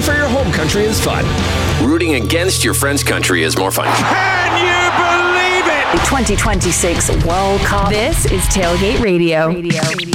for your home country is fun. Rooting against your friend's country is more fun. Can you believe it? 2026 World Cup. This is Tailgate Radio.